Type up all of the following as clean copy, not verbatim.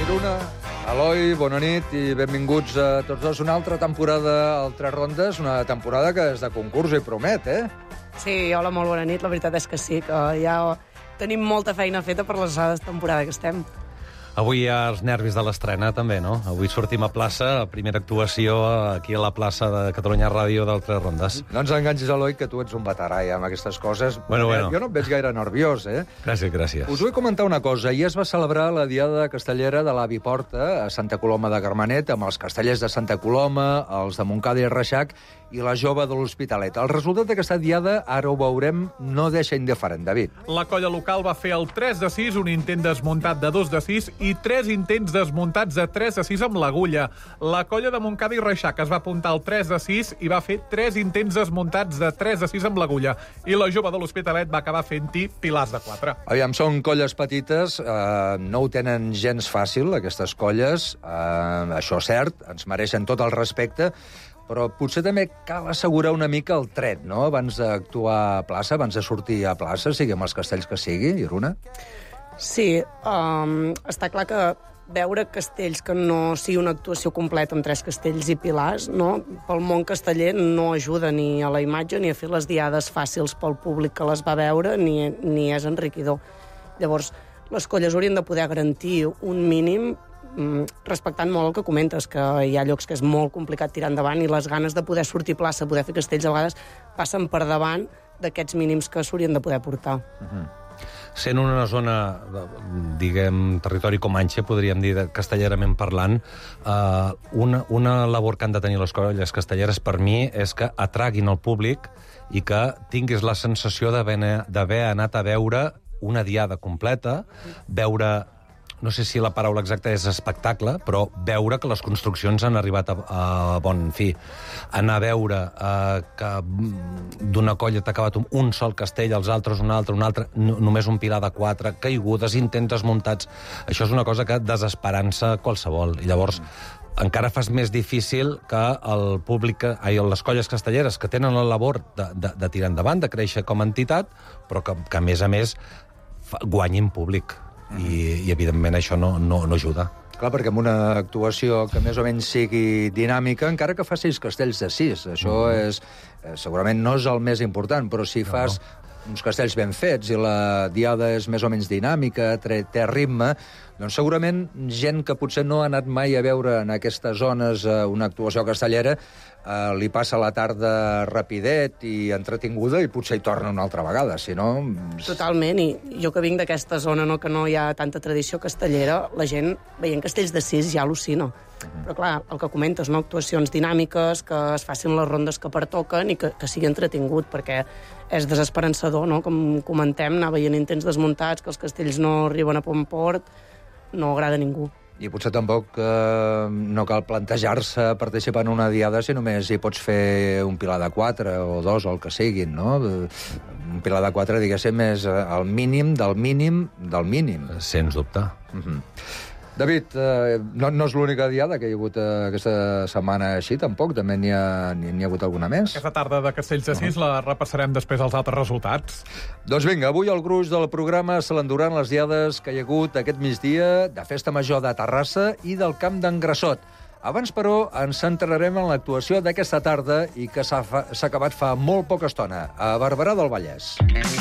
Iruna, Eloi, bona nit i benvinguts a tots dos. Una altra temporada al Tres Rondes, una temporada que és de concurs i promet, eh? Sí, hola, molt bona nit. La veritat és que sí, que ja tenim molta feina feta per les temporada que estem. Avui hi ha els nervis de l'estrena, també, no? Avui sortim a plaça, primera actuació aquí a la plaça de Catalunya Ràdio del Tres Rondes. No ens enganxis, Eloi, que tu ets un veterà ja amb aquestes coses. Bueno. Jo no et veig gaire nerviós, eh? Gràcies. Us vull comentar una cosa. Ahir es va celebrar la Diada Castellera de l'Avi Porta a Santa Coloma de Gramenet, amb els castellers de Santa Coloma, els de Montcada i Reixac i la jove de l'Hospitalet. El resultat d'aquesta Diada, ara ho veurem, no deixa indiferent, David. La colla local va fer el 3 de 6, un intent desmuntat de 2 de 6 i 3 intents desmuntats de 3 de 6 amb l'agulla. La colla de Montcada i Reixac es va apuntar al 3 de 6 i va fer 3 intents desmuntats de 3 de 6 amb l'agulla. I la jove de l'Hospitalet va acabar fent-hi pilars de 4. Aviam, són colles petites, no ho tenen gens fàcil, aquestes colles. Això és cert, ens mereixen tot el respecte, però potser també cal assegurar una mica el tret, no?, abans d'actuar a plaça, abans de sortir a plaça, sigui amb els castells que sigui, Iruna? Sí, està clar que veure castells que no sigui una actuació completa amb 3 castells i pilars, no, pel món casteller no ajuda ni a la imatge ni a fer les diades fàcils pel públic que les va veure, ni és enriquidor. Llavors, les colles haurien de poder garantir un mínim respectant molt el que comentes, que hi ha llocs que és molt complicat tirar endavant i les ganes de poder sortir a plaça, poder fer castells, a vegades passen per davant d'aquests mínims que s'haurien de poder portar. Sent una zona, diguem, territori comanxe, podríem dir, castellerament parlant, una labor que han de tenir les colles castelleres, per mi, és que atraguin el públic i que tinguis la sensació d'haver anat a veure una diada completa, veure, no sé si la paraula exacta és espectacle, però veure que les construccions han arribat a bon fi. Anar a veure que d'una colla t'ha acabat un sol castell, els altres un altre, només un pilar de 4, caigudes, intents desmuntats. Això és una cosa que desesperança qualsevol. I llavors encara fas més difícil que el públic, les colles castelleres, que tenen la labor de tirar endavant, de créixer com a entitat, però que a més, guanyin públic. I evidentment, això no ajuda. Clar, perquè amb una actuació que més o menys sigui dinàmica, encara que facis castells de 6, això és, segurament no és el més important, però si fas uns castells ben fets i la diada és més o menys dinàmica, té ritme, doncs segurament gent que potser no ha anat mai a veure en aquestes zones una actuació castellera li passa la tarda rapidet i entretinguda i potser hi torna una altra vegada, si no... Totalment, i jo que vinc d'aquesta zona, no, que no hi ha tanta tradició castellera, la gent veient castells de 6 ja al·lucina. Però clar, el que comentes, no? Actuacions dinàmiques, que es facin les rondes que pertoquen i que sigui entretingut, perquè és desesperançador, no? Com comentem, anar veient intents desmuntats, que els castells no arriben a bon port, no agrada a ningú. I potser tampoc no cal plantejar-se participar en una diada si només hi pots fer un pilar de 4 o 2 o el que siguin, no? Un pilar de 4, diguéssim, és el mínim del mínim del mínim. Sens dubte. David, no és l'única diada que hi ha hagut aquesta setmana així, tampoc. També n'hi ha hagut alguna més. Aquesta tarda de Castells de 6 la repassarem després als altres resultats. Doncs vinga, avui el gruix del programa se l'enduran les diades que hi ha hagut aquest migdia de Festa Major de Terrassa i del Camp d'en Grassot. Abans, però, ens centrarem en l'actuació d'aquesta tarda i que s'ha acabat fa molt poca estona, a Barberà del Vallès.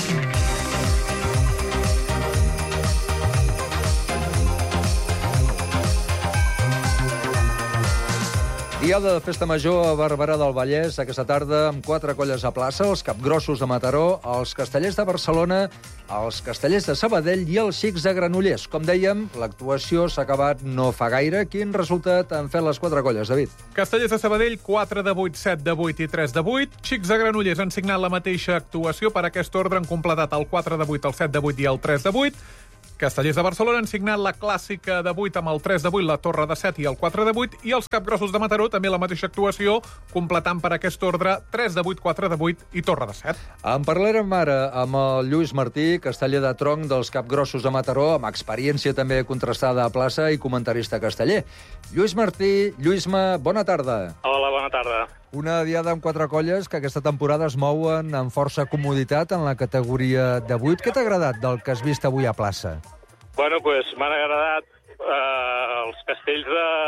Diada de Festa Major a Barberà del Vallès aquesta tarda amb 4 colles a plaça, els Capgrossos de Mataró, els Castellers de Barcelona, els Castellers de Sabadell i els Xics de Granollers. Com dèiem, l'actuació s'ha acabat no fa gaire. Quin resultat han fet les 4 colles, David? Castellers de Sabadell, 4 de 8, 7 de 8 i 3 de 8. Xics de Granollers han signat la mateixa actuació. Per aquest ordre han completat el 4 de 8, el 7 de 8 i el 3 de 8. Castellers de Barcelona han signat la clàssica de 8 amb el 3 de 8, la torre de 7 i el 4 de 8, i els Capgrossos de Mataró també la mateixa actuació, completant per aquest ordre 3 de 8, 4 de 8 i torre de 7. En parlarem ara amb el Lluís Martí, casteller de tronc dels Capgrossos de Mataró, amb experiència també contrastada a plaça i comentarista casteller. Lluís Martí, Lluïsma, bona tarda. Hola, bona tarda. Una diada amb 4 colles que aquesta temporada es mouen amb força comoditat en la categoria de 8. Què t'ha agradat del que has vist avui a plaça? Bueno, pues m'han agradat els castells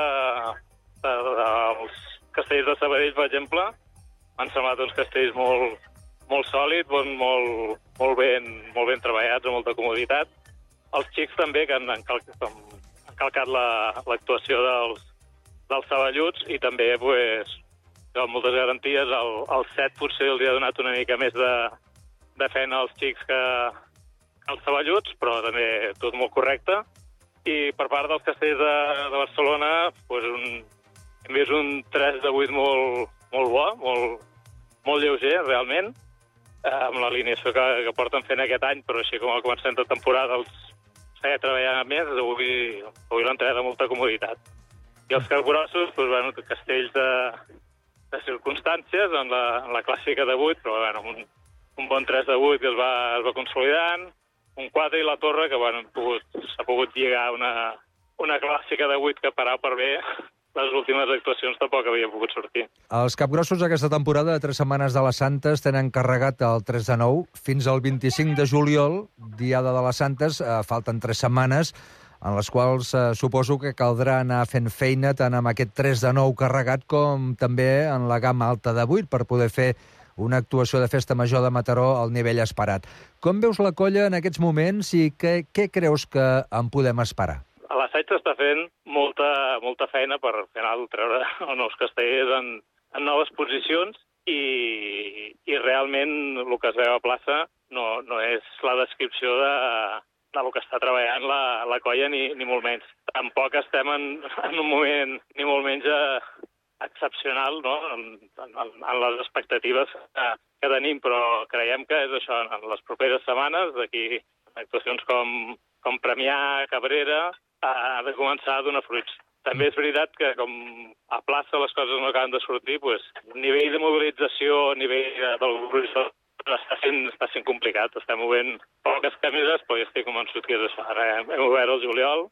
els castells de Sabadell, per exemple, m'han semblat uns castells molt sòlids, molt ben treballats, amb molta comoditat. Els xics també, que han calcat l'actuació dels saballuts, i també, amb moltes garanties, el set potser els ha donat una mica més de feina als xics que als saballuts, però també tot molt correcte. I per part dels castells de Barcelona, hem vist un 3 de 8 molt bo, molt lleuger, realment, amb l'alineació que porten fent aquest any, però així com al començament de temporada els seguia treballant més, avui l'han treballat amb molta comoditat. I els capgrossos, castells de circumstàncies, en la clàssica de 8, però un bon 3 de 8 que es va consolidant, un 4 i la torre, que s'ha pogut lligar una clàssica de 8 que parava per bé. Les últimes actuacions tampoc havia pogut sortir. Els capgrossos aquesta temporada de 3 setmanes de les Santes tenen carregat el 3 de 9 fins al 25 de juliol, diada de les Santes. Falten 3 setmanes en les quals suposo que caldrà anar fent feina tant amb aquest 3 de 9 carregat com també en la gamma alta de 8 per poder fer una actuació de festa major de Mataró al nivell esperat. Com veus la colla en aquests moments i què creus que en podem esperar? A l'assaig s'està fent molta feina per al final treure els nous castellers en noves posicions i realment el que es veu a plaça no és la descripció del que està treballant la colla ni molt menys. Tampoc estem en un moment ni molt menys excepcional, no?, en les expectatives que tenim, però creiem que és això, en les properes setmanes, d'aquí actuacions com Premià, Cabrera, ha de començar a donar fruits. També és veritat que, com a plaça les coses no acaben de sortir, nivell de mobilització, nivell del gruix està sent complicat. Estem movent poques camises, però ja estic convençut que és això. Ara hem obert el juliol,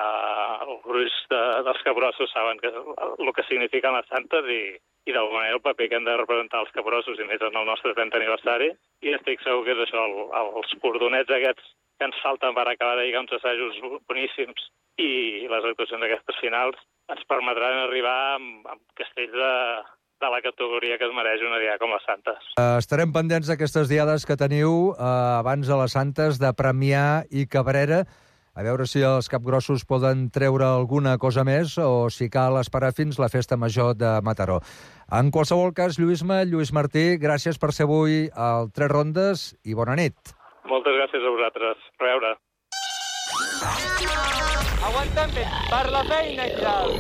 el gruix dels capgrossos saben el que signifiquen les Santes i d'alguna manera el paper que hem de representar els capgrossos, i més en el nostre 30 aniversari, i estic segur que és això, els cordonets aquests que ens falten per acabar de lligar uns assajos boníssims i les actuacions d'aquestes finals ens permetran arribar amb castells de la categoria que es mereix una diada com les Santes. Estarem pendents d'aquestes diades que teniu abans de les Santes de Premià i Cabrera, a veure si els capgrossos poden treure alguna cosa més o si cal esperar fins la festa major de Mataró. En qualsevol cas, Lluís Martí, gràcies per ser avui al Tres Rondes i bona nit. Moltes gràcies a vosaltres. A veure. Aguanta'm per la feina, Xal.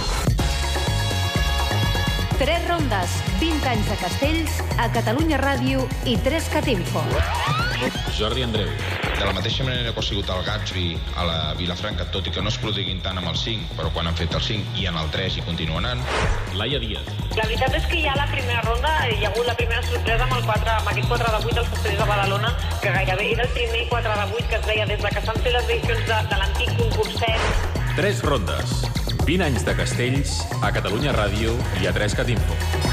Tres Rondes, 20 anys de castells, a Catalunya Ràdio i 3CatInfo. Jordi Andreu. De la mateixa manera que ha sigut el Gatsby a la Vilafranca, tot i que no es prodiguin tant amb el 5, però quan han fet el 5 i en el 3 i continuen anant. Laia Díaz. La veritat és que ja a la primera ronda hi ha hagut la primera sorpresa amb aquest 4 de 8 dels castellers de Badalona, que gairebé era el primer 4 de 8 que es veia des que s'han fet les edicions de l'antic concurset. Tres Rondes, 20 anys de castells, a Catalunya Ràdio i a 3CatInfo.